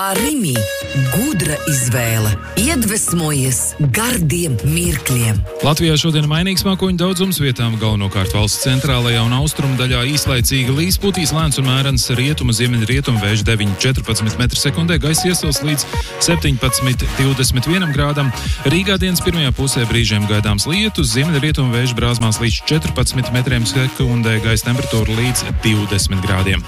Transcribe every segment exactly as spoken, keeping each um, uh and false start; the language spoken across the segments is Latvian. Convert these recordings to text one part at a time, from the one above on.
Rimi gudra izvēle, iedvesmojies gardiem mirkļiem. Latvijā šodien mainīgs mākoņu daudzums, vietām galvenokārt valsts centrālajā un austrumu daļā īslaicīga līs, putīs lēns un mērens rietumu ziemeļrietumu vējš deviņi līdz četrpadsmit metri sekundē, gaisa iesils līdz septiņpadsmit līdz divdesmit vienam grādam. Rīgā dienas pirmajā pusē brīžiem gaidāms lietus, ziemeļrietumu vējš brāzmās līdz četrpadsmit metriem sekundē, gaisa temperatūra līdz divdesmit grādiem.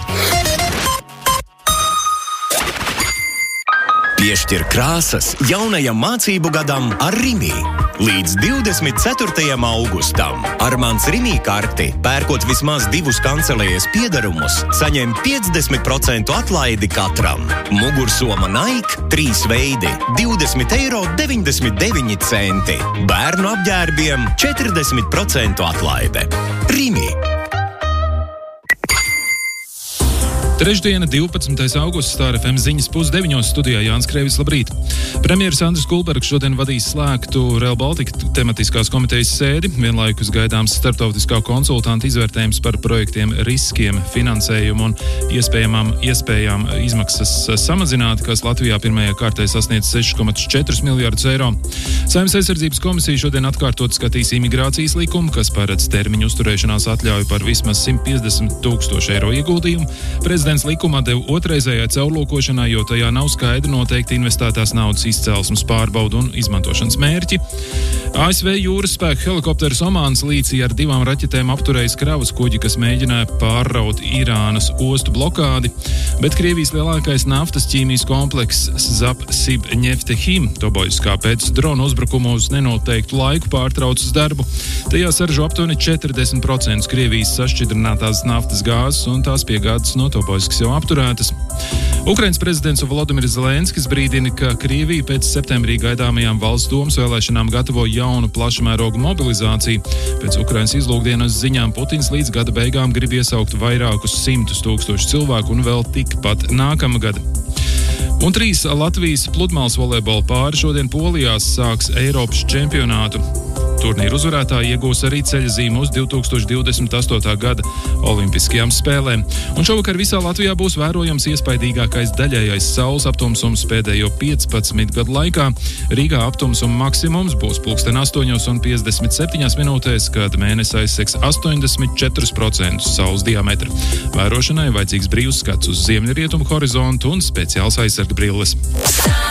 Piešķir krāsas jaunajam mācību gadam ar Rimi. Līdz divdesmit ceturtajam augustam ar mans Rimi karti, pērkot vismaz divus kancelējas piedarumus, saņem piecdesmit procentu atlaidi katram. Mugursoma Nike, trīs veidi, divdesmit eiro deviņdesmit deviņi centi. Bērnu apģērbiem četrdesmit procentu atlaide. Rimi. Trešdiena, divpadsmitais augusts, Star F M ziņas pusdeviņos, studijā Jānis Kreivis, labrīt. Premjeras Andris Kulbergs šodien vadīs slēgtu Rail Baltica tematiskās komitejas sēdi, vienlaikus gaidāms starptautiskā konsultanta izvērtējums par projektiem, riskiem, finansējumu un iespējamām iespējām izmaksas samazināt, kas Latvijā pirmajā kārtē sasniedz seši komats četri miljardus eiro. Saeimas aizsardzības komisija šodien atkārtot skatīs imigrācijas likumu, kas paredz termiņu uzturēšanās atļauju par vismaz simt piecdesmit tūkstošu eiro ieguldījumu. Prezidents likumā deva otrreizējai caurlūkošanai, jo tajā nav skaidri noteikti investētās naudas izcelsmes pārbaudu un izmantošanas mērķi. A S V jūras spēku helikopteris Omānas līcī ar divām raķetēm apturējis kravas kuģi, kas mēģināja pārraut Irānas ostu blokādi, bet Krievijas lielākais naftas ķīmijas komplekss Zapsibneftehim Toboļskā pēc drona uzbrukumu uz nenoteiktu laiku pārtraucis darbu. Tajā saražo aptuveni četrdesmit procenti Krievijas sašķidrinātās naftas gāzes un tās piegādes no Toboļskas jau apturētas. Ukrainas prezidents Volodimirs Zelenskis brīdina, ka Krievija pēc septembrī gaidāmajām valsts domas vēlēšanām gatavo jaunu plašamērogu mobilizāciju. Pēc Ukrainas izlūkdienas ziņām Putins līdz gada beigām grib iesaukt vairākus simtus tūkstošu cilvēku un vēl tikpat nākamgad. Un trīs Latvijas pludmales volejbola pāri šodien Polijā sāks Eiropas čempionātu. Turnīru uzvarētāji iegūs arī ceļazīmu uz divi tūkstoši divdesmit astotā gada olimpiskajām spēlēm. Un šovakar visā Latvijā būs vērojams iespaidīgākais daļējais saules aptumsums pēdējo piecpadsmit gadu laikā. Rīgā aptumsuma maksimums būs pulksten astoņos un piecdesmit septiņās minūtēs, kad mēnesis aizsegs astoņdesmit četrus procentus saules diametra. Vērošanai vajadzīgs brīvs skats uz ziemeļrietumu horizontu un speciāls aizsarga brilles.